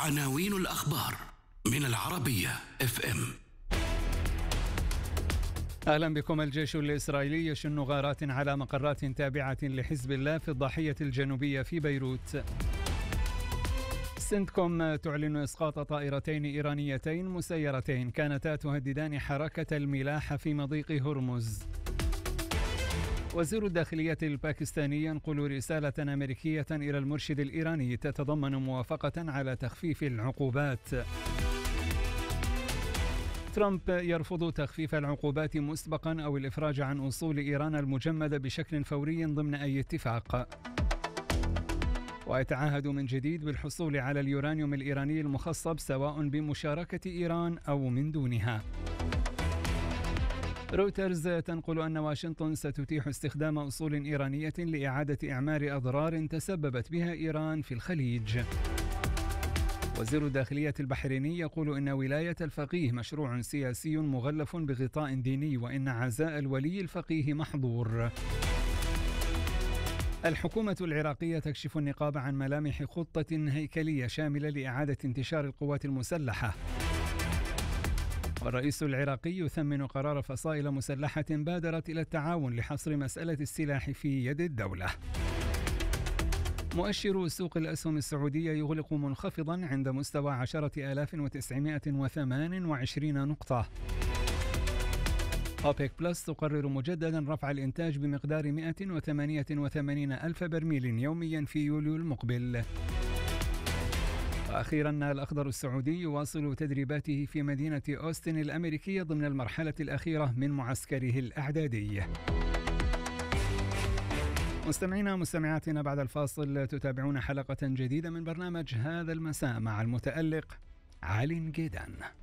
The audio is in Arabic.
عناوين الأخبار من العربية FM. أهلا بكم. الجيش الإسرائيلي يشن غارات على مقرات تابعة لحزب الله في الضاحية الجنوبية في بيروت. سنتكوم تعلن إسقاط طائرتين إيرانيتين مسيرتين كانتا تهددان حركة الملاحة في مضيق هرمز. وزير الداخلية الباكستاني ينقل رسالة أمريكية إلى المرشد الإيراني تتضمن موافقة على تخفيف العقوبات. ترامب يرفض تخفيف العقوبات مسبقا أو الإفراج عن أصول إيران المجمدة بشكل فوري ضمن أي اتفاق. ويتعهد من جديد بالحصول على اليورانيوم الإيراني المخصب سواء بمشاركة إيران أو من دونها. رويترز تنقل أن واشنطن ستتيح استخدام أصول إيرانية لإعادة إعمار أضرار تسببت بها إيران في الخليج. وزير الداخلية البحريني يقول إن ولاية الفقيه مشروع سياسي مغلف بغطاء ديني وإن عزاء الولي الفقيه محظور. الحكومة العراقية تكشف النقاب عن ملامح خطة هيكلية شاملة لإعادة انتشار القوات المسلحة. والرئيس العراقي يثمن قرار فصائل مسلحة بادرت إلى التعاون لحصر مسألة السلاح في يد الدولة. مؤشر سوق الأسهم السعودية يغلق منخفضا عند مستوى 10,928 نقطة. أوبيك بلس تقرر مجددا رفع الإنتاج بمقدار 188 ألف برميل يوميا في يوليو المقبل. وأخيرا الأخضر السعودي يواصل تدريباته في مدينة أوستن الأمريكية ضمن المرحلة الأخيرة من معسكره الإعدادي. مستمعينا مستمعاتنا، بعد الفاصل تتابعون حلقة جديدة من برنامج هذا المساء مع المتألق علي نقيدان.